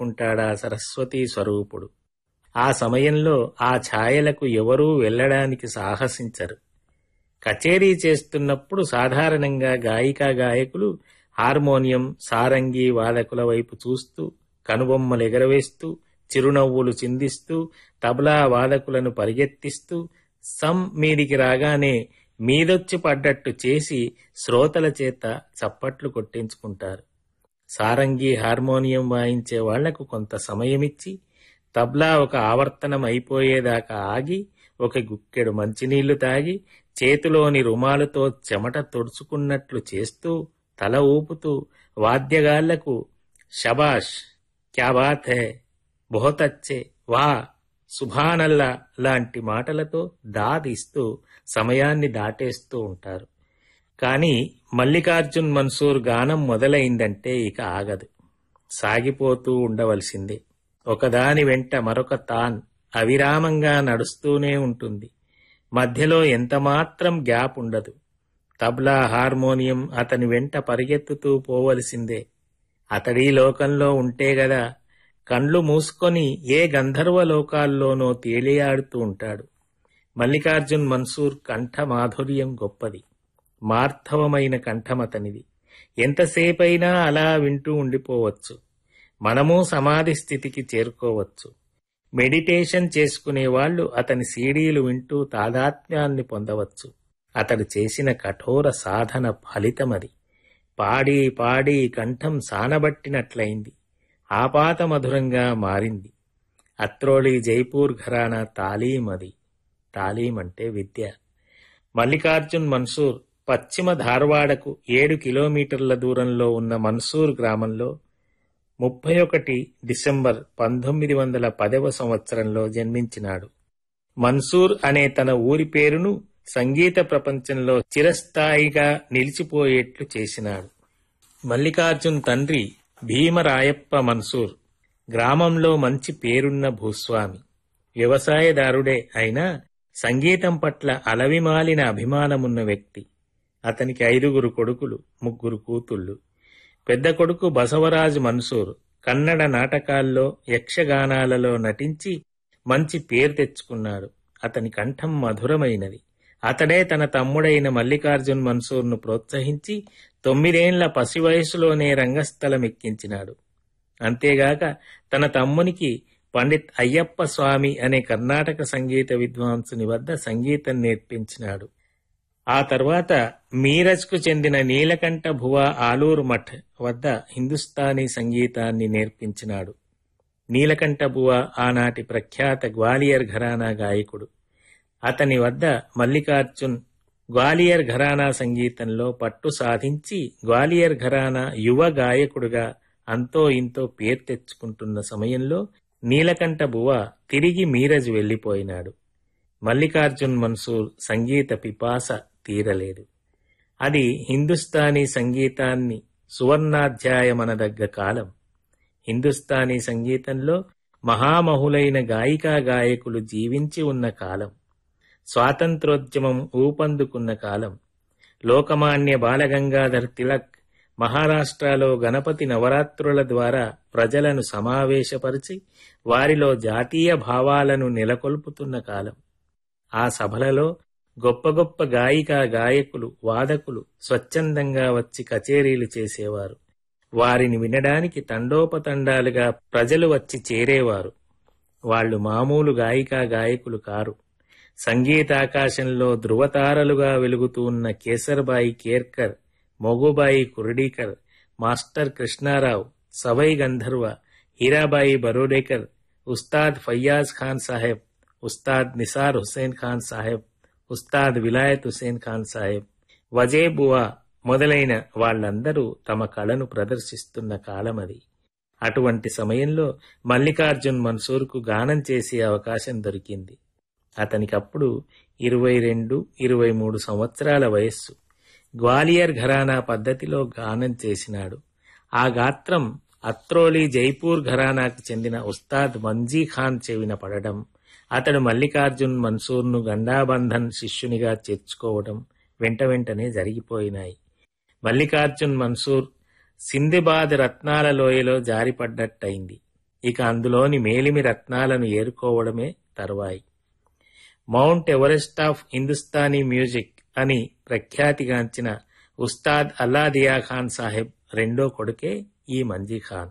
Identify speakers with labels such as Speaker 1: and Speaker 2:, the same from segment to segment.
Speaker 1: పెట్టుకుంటాడా సరస్వతీ స్వరూపుడు. ఆ సమయంలో ఆ ఛాయలకు ఎవరూ వెళ్లడానికి సాహసించరు. కచేరీ చేస్తున్నప్పుడు సాధారణంగా గాయకులు హార్మోనియం, సారంగి వాదకుల వైపు చూస్తూ, కనుబొమ్మలు ఎగరవేస్తూ, చిరునవ్వులు చిందిస్తూ, తబలా వాదకులను పరిగెత్తిస్తూ, మీదికి రాగానే మీదొచ్చి పడ్డట్టు చేసి శ్రోతల చేత చప్పట్లు కొట్టించుకుంటారు. సారంగి, హార్మోనియం వాయించే వాళ్లకు కొంత సమయమిచ్చి, తబ్లా ఒక ఆవర్తనం అయిపోయేదాకా ఆగి, ఒక గుక్కెడు మంచినీళ్లు తాగి, చేతిలోని రుమాలుతో చెమట తుడుచుకున్నట్లు చేస్తూ, తల ఊపుతూ, వాద్యగాళ్లకు షబాష్, క్యా బాత్ హై, బహుత్ అచ్చే, వా, సుభానల్లా లాంటి మాటలతో దాదిస్తూ సమయాన్ని దాటేస్తూ ఉంటారు. కాని మల్లికార్జున్ మన్సూర్ గానం మొదలైందంటే ఇక ఆగదు. సాగిపోతూ ఉండవలసిందే. ఒకదాని వెంట మరొక తాన్ అవిరామంగా నడుస్తూనే ఉంటుంది. మధ్యలో ఎంతమాత్రం గ్యాప్ ఉండదు. తబ్లా, హార్మోనియం అతని వెంట పరిగెత్తుతూ పోవలసిందే. అతడీ లోకంలో ఉంటే గదా కండ్లు మూసుకొని ఏ గంధర్వ లోకాల్లోనో తేలియాడుతూ ఉంటాడు. మల్లికార్జున్ మన్సూర్ కంఠ మాధుర్యం గొప్పది. మార్ధవమైన కంఠమతనిది. ఎంతసేపైనా అలా వింటూ ఉండిపోవచ్చు. మనమూ సమాధి స్థితికి చేరుకోవచ్చు. మెడిటేషన్ చేసుకునేవాళ్లు అతని సీడీలు వింటూ తాదాత్మ్యాన్ని పొందవచ్చు. అతడు చేసిన కఠోర సాధన ఫలితమది. పాడి పాడి కంఠం సానబట్టినట్లయింది. ఆపాత మధురంగా మారింది. అత్రోలి జైపూర్ ఘరానా తాలీం అది. తాలీం అంటే విద్య. మల్లికార్జున్ మన్సూర్ పశ్చిమ ధార్వాడకు 7 కిలోమీటర్ల దూరంలో ఉన్న మన్సూర్ గ్రామంలో 31 డిసెంబర్ 1910వ సంవత్సరంలో జన్మించినాడు. మన్సూర్ అనే తన ఊరి పేరును సంగీత ప్రపంచంలో చిరస్థాయిగా నిలిచిపోయేట్లు చేసినాడు. మల్లికార్జున్ తండ్రి భీమరాయప్ప మన్సూర్ గ్రామంలో మంచి పేరున్న భూస్వామి. వ్యవసాయదారుడే అయినా సంగీతం పట్ల అలవిమాలిన అభిమానమున్న వ్యక్తి. అతనికి 5 కొడుకులు, 3 కూతుళ్లు. పెద్ద కొడుకు బసవరాజు మన్సూర్ కన్నడ నాటకాల్లో, యక్షగానాలలో నటించి మంచి పేరు తెచ్చుకున్నాడు. అతని కంఠం మధురమైనది. అతడే తన తమ్ముడైన మల్లికార్జున్ మన్సూర్ను ప్రోత్సహించి 9 ఏళ్ల పసి వయసులోనే రంగస్థలమెక్కించినాడు. అంతేగాక తన తమ్మునికి పండిత్ అయ్యప్ప స్వామి అనే కర్ణాటక సంగీత విద్వాంసుని వద్ద సంగీతం నేర్పించినాడు. ఆ తర్వాత మీరజ్కు చెందిన నీలకంఠ భువా ఆలూర్ మఠ్ వద్ద హిందుస్థానీ సంగీతాన్ని నేర్పించినాడు. నీలకంఠ భువా ఆనాటి ప్రఖ్యాత గ్వాలియర్ ఘరానా గాయకుడు. అతని వద్ద మల్లికార్జున్ గ్వాలియర్ ఘరానా సంగీతంలో పట్టు సాధించి గ్వాలియర్ ఘరానా యువ గాయకుడుగా అంతో ఇంతో పేరు తెచ్చుకుంటున్న సమయంలో నీలకంఠ బువా తిరిగి మీరజ్ వెళ్లిపోయినాడు. మల్లికార్జున్ మన్సూర్ సంగీత పిపాస తీరలేదు. అది హిందుస్థానీ సంగీతాన్ని సువర్ణాధ్యాయమనదగ్గ కాలం. హిందుస్థానీ సంగీతంలో మహామహులైన గాయికా గాయకులు జీవించి ఉన్న కాలం. స్వాతంత్రోద్యమం ఊపందుకున్న కాలం. లోకమాన్య బాలగంగాధర్ తిలక్ మహారాష్ట్రలో గణపతి నవరాత్రుల ద్వారా ప్రజలను సమావేశపరిచి వారిలో జాతీయ భావాలను నెలకొల్పుతున్న కాలం. ఆ సభలలో గొప్ప గొప్ప గాయికా గాయకులు, వాదకులు స్వచ్ఛందంగా వచ్చి కచేరీలు చేసేవారు. వారిని వినడానికి తండోపతండాలుగా ప్రజలు వచ్చి చేరేవారు. వాళ్లు మామూలు గాయికా గాయకులు కారు. సంగీతాకాశంలో ధృవతారలుగా వెలుగుతూ ఉన్న కేసర్బాయి కేర్కర్, మొగుబాయి కుర్డీకర్, మాస్టర్ కృష్ణారావు, సవై గంధర్వ, హీరాబాయి బరోడేకర్, ఉస్తాద్ ఫయ్యాజ్ ఖాన్ సాహెబ్, ఉస్తాద్ నిసార్ హుస్సేన్ ఖాన్ సాహెబ్, ఉస్తాద్ విలాయత్ హుస్సేన్ ఖాన్ సాహెబ్, వజే బువా మొదలైన వాళ్లందరూ తమ కళను ప్రదర్శిస్తున్న కాలమది. అటువంటి సమయంలో మల్లికార్జున్ మన్సూర్కు గానం చేసే అవకాశం దొరికింది. అతనికప్పుడు 22, 23 సంవత్సరాల వయస్సు. గ్వాలియర్ ఘరానా పద్ధతిలో గానం చేసినాడు. ఆ గాత్రం అత్రోలి జైపూర్ ఘరానాకు చెందిన ఉస్తాద్ మంజీ ఖాన్ చెవిన పడడం, అతడు మల్లికార్జున్ మన్సూర్ను గండాబంధన్ శిష్యునిగా చేర్చుకోవడం వెంటనే జరిగిపోయినాయి. మల్లికార్జున్ మన్సూర్ సిందిబాద్ రత్నాల లోయలో జారిపడ్డట్టయింది. ఇక అందులోని మేలిమి రత్నాలను ఏరుకోవడమే తరువాయి. Mount Everest of Hindustani music అని ప్రఖ్యాతిగాంచిన ఉస్తాద్ అల్లాదియా ఖాన్ సాహెబ్ రెండో కొడుకే ఈ మంజీ ఖాన్.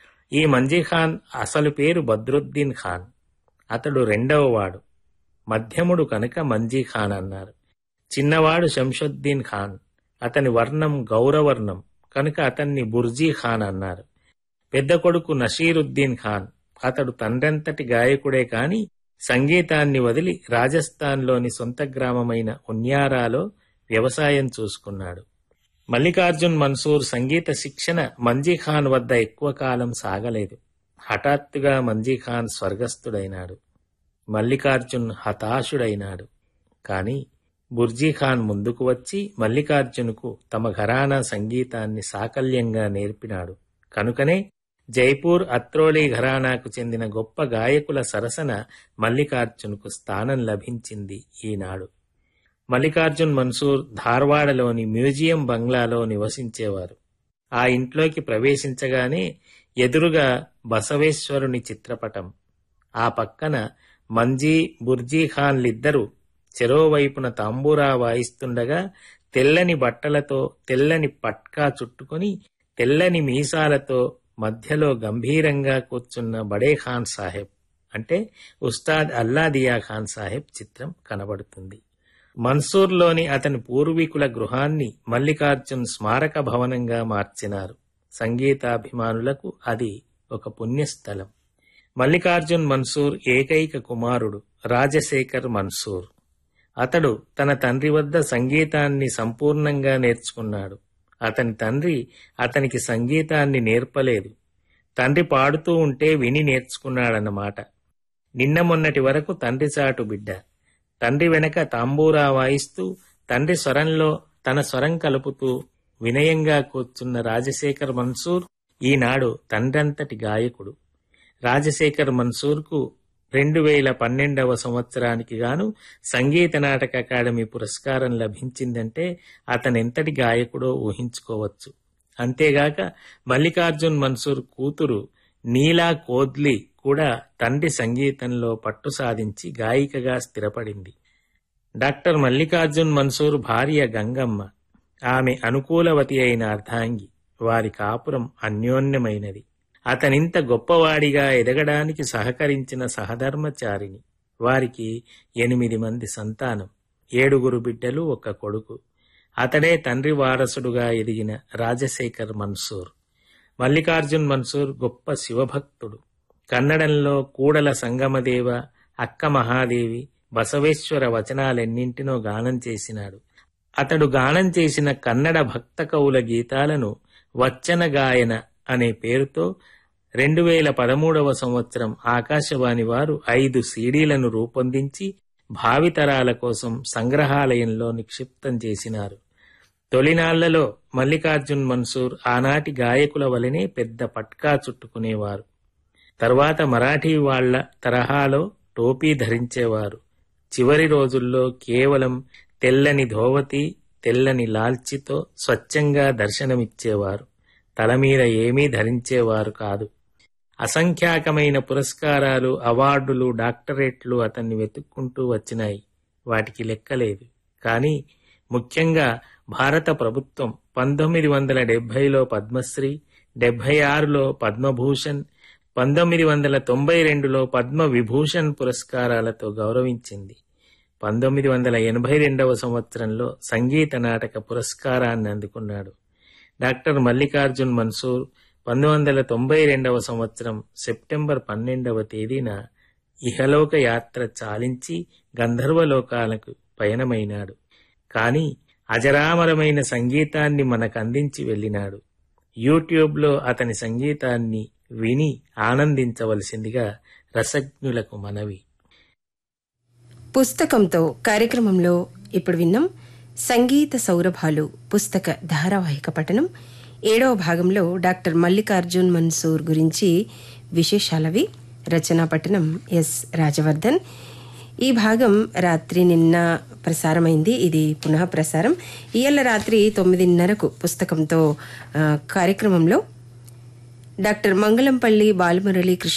Speaker 1: ఈ మంజీ ఖాన్ అసలు పేరు బద్రుద్దీన్ ఖాన్. అతడు రెండవవాడు. మధ్యముడు కనుక మంజీ ఖాన్ అన్నారు. చిన్నవాడు శంషుద్దీన్ ఖాన్. అతని వర్ణం గౌరవర్ణం కనుక అతన్ని బుర్జీ ఖాన్ అన్నారు. పెద్ద కొడుకు నషీరుద్దీన్ ఖాన్. అతడు తండ్రంతటి గాయకుడే కాని సంగీతాన్ని వదిలి రాజస్థాన్లోని సొంత గ్రామమైన ఉన్యారాలో వ్యవసాయం చూసుకున్నాడు. మల్లికార్జున్ మన్సూర్ సంగీత శిక్షణ మంజీ ఖాన్ వద్ద ఎక్కువ కాలం సాగలేదు. హఠాత్తుగా మంజీ ఖాన్ స్వర్గస్థుడైనాడు. మల్లికార్జున్ హతాశుడైనాడు. కాని బుర్జీ ఖాన్ ముందుకు వచ్చి మల్లికార్జున్కు తమ ఘరానా సంగీతాన్ని సాకల్యంగా నేర్పినాడు. కనుకనే జైపూర్ అత్రోలి ఘరానాకు చెందిన గొప్ప గాయకుల సరసన మల్లికార్జున్కు స్థానం లభించింది ఈనాడు. మల్లికార్జున్ మన్సూర్ ధార్వాడలోని మ్యూజియం బంగ్లాలో నివసించేవారు. ఆ ఇంట్లోకి ప్రవేశించగానే ఎదురుగా బసవేశ్వరుని చిత్రపటం, ఆ పక్కన మంజీ బుర్జీ ఖాన్లిద్దరూ చెరోవైపున తాంబూరా వాయిస్తుండగా తెల్లని బట్టలతో తెల్లని పట్కా చుట్టుకొని తెల్లని మీసాలతో మధ్యలో గంభీరంగా కూర్చున్న బడే ఖాన్ సాహెబ్ అంటే ఉస్తాద్ అల్లాదియా ఖాన్ సాహెబ్ చిత్రం కనబడుతుంది. మన్సూర్లోని అతని పూర్వీకుల గృహాన్ని మల్లికార్జున్ స్మారక భవనంగా మార్చినారు. సంగీతాభిమానులకు అది ఒక పుణ్యస్థలం. మల్లికార్జున్ మన్సూర్ ఏకైక కుమారుడు రాజశేఖర్ మన్సూర్. అతడు తన తండ్రి వద్ద సంగీతాన్ని సంపూర్ణంగా నేర్చుకున్నాడు. అతని తండ్రి అతనికి సంగీతాన్ని నేర్పలేదు. తండ్రి పాడుతూ ఉంటే విని నేర్చుకున్నాడన్నమాట. నిన్న మొన్నటి వరకు తండ్రి చాటు బిడ్డ. తండ్రి వెనక తాంబూరా వాయిస్తూ తండ్రి స్వరంలో తన స్వరం కలుపుతూ వినయంగా కూర్చున్న రాజశేఖర్ మన్సూర్ ఈనాడు తండ్రంతటి గాయకుడు. రాజశేఖర్ మన్సూర్కు 2012వ సంవత్సరానికి గాను సంగీత నాటక అకాడమీ పురస్కారం లభించిందంటే అతనెంతటి గాయకుడో ఊహించుకోవచ్చు. అంతేగాక మల్లికార్జున్ మన్సూర్ కూతురు నీలా కోద్లీ కూడా తండ్రి సంగీతంలో పట్టు సాధించి గాయికగా స్థిరపడింది. డాక్టర్ మల్లికార్జున్ మన్సూర్ భార్య గంగమ్మ. ఆమె అనుకూలవతి అయిన అర్ధాంగి. వారి కాపురం అన్యోన్యమైనది. అతనింత గొప్పవాడిగా ఎదగడానికి సహకరించిన సహధర్మచారిణి. వారికి 8 మంది సంతానం, 7 బిడ్డలు, 1 కొడుకు. అతడే తండ్రి వారసుడుగా ఎదిగిన రాజశేఖర్ మన్సూర్. మల్లికార్జున్ మన్సూర్ గొప్ప శివభక్తుడు. కన్నడంలో కూడల సంగమదేవ, అక్క మహాదేవి, బసవేశ్వర వచనాలెన్నింటినో గానం చేసినాడు. అతడు గానం చేసిన కన్నడ భక్త కవుల గీతాలను వచ్చన గాయన అనే పేరుతో 2013వ సంవత్సరం ఆకాశవాణి వారు 5 సీడీలను రూపొందించి భావితరాల కోసం సంగ్రహాలయంలో నిక్షిప్తం చేసినారు. తొలినాళ్లలో మల్లికార్జున్ మన్సూర్ ఆనాటి గాయకుల వలనే పెద్ద పట్కా చుట్టుకునేవారు. తర్వాత మరాఠీ వాళ్ల తరహాలో టోపీ ధరించేవారు. చివరి రోజుల్లో కేవలం తెల్లని ధోవతి, తెల్లని లాల్చితో స్వచ్ఛంగా దర్శనమిచ్చేవారు. తల మీద ఏమీ ధరించేవారు కాదు. అసంఖ్యాకమైన పురస్కారాలు, అవార్డులు, డాక్టరేట్లు అతన్ని వెతుక్కుంటూ వచ్చినాయి. వాటికి లెక్కలేదు. కానీ ముఖ్యంగా భారత ప్రభుత్వం 1970లో పద్మశ్రీ, 76లో పద్మభూషణ్, 1992లో పద్మ విభూషణ్ పురస్కారాలతో గౌరవించింది. 1982వ సంవత్సరంలో సంగీత నాటక పురస్కారాన్ని అందుకున్నాడు. డాక్టర్ మల్లికార్జున్ మన్సూర్ 1992వ సంవత్సరం సెప్టెంబర్ 12వ తేదీన ఇహలోక యాత్ర చాలించి గంధర్వలోకాలకు పయనమైనాడు. కాని అజరామరమైన సంగీతాన్ని మనకందించి వెళ్ళినాడు. యూట్యూబ్లో అతని సంగీతాన్ని విని ఆనందించవలసిందిగా రసజ్ఞులకు మనవి.
Speaker 2: పుస్తకంతో కార్యక్రమంలో ఇప్పుడు విన్నాం సంగీత సౌరభాలు పుస్తక ధారావాహిక పఠనం. 7వ భాగంలో డాక్టర్ మల్లికార్జున్ మన్సూర్ గురించి విశేషాలవి. రచనా పఠనం ఎస్ రాజవర్ధన్. ఈ భాగం రాత్రి నిన్న ప్రసారమైంది. ఇది పునః ప్రసారం ఇయ్యాల రాత్రి 9:30కు పుస్తకంతో కార్యక్రమంలో డాక్టర్ మంగళంపల్లి బాలమురళీ కృష్ణ